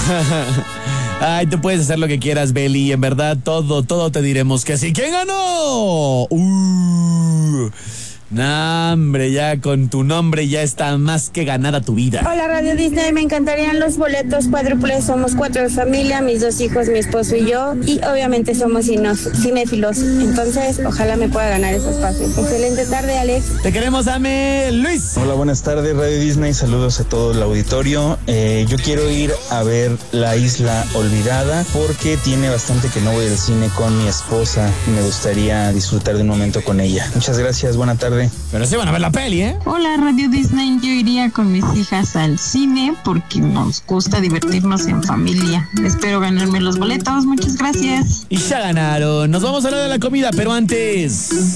Ay, tú puedes hacer lo que quieras, Beli. En verdad, todo te diremos que sí. ¿Quién ganó? No, hombre, ya con tu nombre ya está más que ganada tu vida. Hola, Radio Disney, me encantarían los boletos cuádruples. Somos 4 de familia, mis 2 hijos, mi esposo y yo. Y obviamente somos cinéfilos. Entonces, ojalá me pueda ganar esos pases. Excelente tarde, Alex. Te queremos, Ame. Luis. Hola, buenas tardes, Radio Disney. Saludos a todo el auditorio. Yo quiero ir a ver La Isla Olvidada porque tiene bastante que no voy al cine con mi esposa y me gustaría disfrutar de un momento con ella. Muchas gracias, buena tarde. Pero sí van a ver la peli, ¿eh? Hola, Radio Disney. Yo iría con mis hijas al cine porque nos gusta divertirnos en familia. Espero ganarme los boletos. Muchas gracias. Y ya ganaron. Nos vamos a hablar de la comida, pero antes...